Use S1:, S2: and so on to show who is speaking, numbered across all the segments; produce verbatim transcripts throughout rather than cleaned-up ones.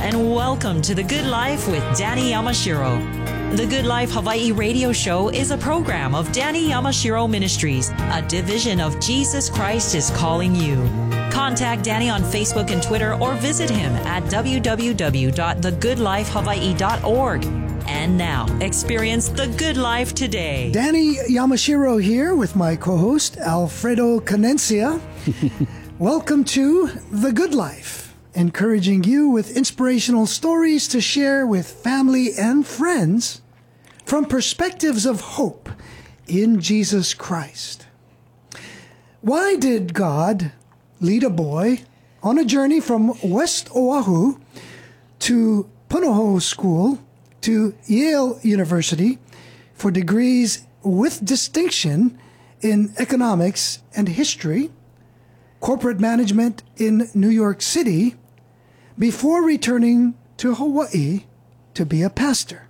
S1: and welcome to The Good Life with Danny Yamashiro. The Good Life Hawaii radio show is a program of Danny Yamashiro Ministries, a division of Jesus Christ is Calling You. Contact Danny on Facebook and Twitter or visit him at w w w dot the good life hawaii dot org. And now, experience the good life today.
S2: Danny Yamashiro here with my co-host, Alfredo Canencia. Welcome to The Good Life, encouraging you with inspirational stories to share with family and friends from perspectives of hope in Jesus Christ. Why did God lead a boy on a journey from West Oahu to Punahou School to Yale University for degrees with distinction in economics and history, corporate management in New York City, before returning to Hawaii to be a pastor?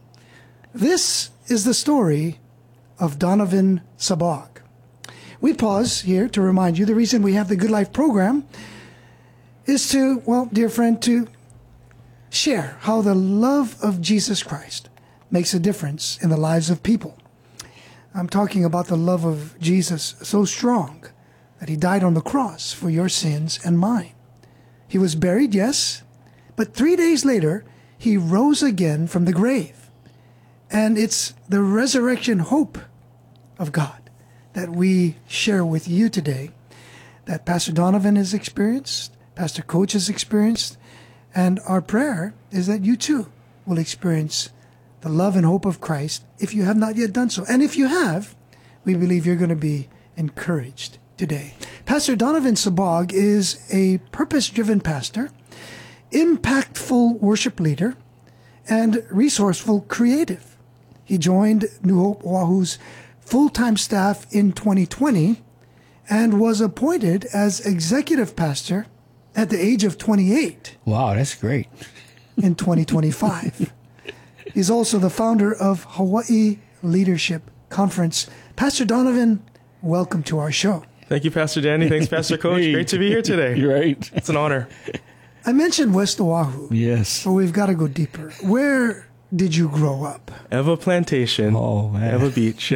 S2: This is the story of Donovan Sabag. We pause here to remind you the reason we have the Good Life program is to, well, dear friend, to share how the love of Jesus Christ makes a difference in the lives of people. I'm talking about the love of Jesus so strong that he died on the cross for your sins and mine. He was buried, yes, but three days later, he rose again from the grave. And it's the resurrection hope of God that we share with you today, that Pastor Donovan has experienced, Pastor Coach has experienced, and our prayer is that you too will experience the love and hope of Christ if you have not yet done so. And if you have, we believe you're going to be encouraged today. Pastor Donovan Sabag is a purpose-driven pastor, impactful worship leader, and resourceful creative. He joined New Hope Oahu's full-time staff in twenty twenty and was appointed as executive pastor at the age of twenty-eight.
S3: Wow, that's great.
S2: In twenty twenty-five. He's also the founder of Hawaii Leadership Conference. Pastor Donovan, welcome to our show.
S4: Thank you, Pastor Danny. Thanks, Pastor Coach. Great to be here today.
S3: You're right.
S4: It's an honor.
S2: I mentioned West Oahu.
S3: Yes.
S2: But we've got to go deeper. Where did you grow up?
S4: Eva Plantation.
S3: Oh, man.
S4: Eva Beach.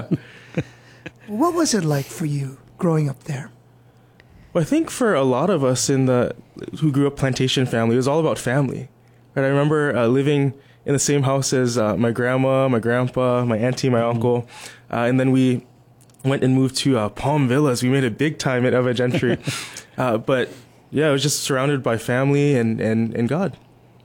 S2: What was it like for you growing up there?
S4: Well, I think for a lot of us in the who grew up plantation family, it was all about family. Right? I remember uh, living in the same house as uh, my grandma, my grandpa, my auntie, my mm-hmm. uncle, uh, and then we went and moved to uh, Palm Villas. We made it big time at Eva Gentry. uh, but yeah, I was just surrounded by family and, and, and God.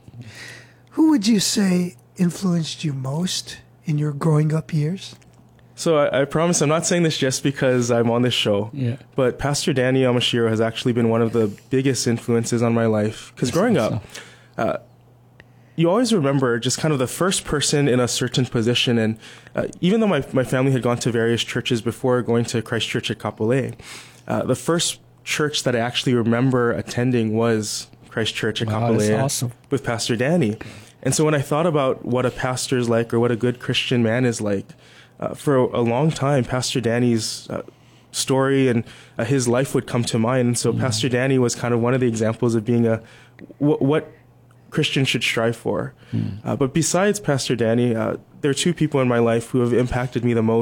S2: Who would you say influenced you most in your growing up years?
S4: So I, I promise I'm not saying this just because I'm on this show,
S3: yeah.
S4: but Pastor Danny Yamashiro has actually been one of the biggest influences on my life. Because growing up, uh, you always remember just kind of the first person in a certain position. And uh, even though my, my family had gone to various churches before going to Christ Church at Kapolei, uh, the first church that I actually remember attending was Christ Church at
S3: wow,
S4: Kapolei
S3: awesome.
S4: with Pastor Danny. And so when I thought about what a pastor is like or what a good Christian man is like, uh, for a long time, Pastor Danny's uh, story and uh, his life would come to mind. And so mm-hmm. Pastor Danny was kind of one of the examples of being a w- what Christians should strive for. Mm. Uh, but besides Pastor Danny, uh, there are two people in my life who have impacted me the most.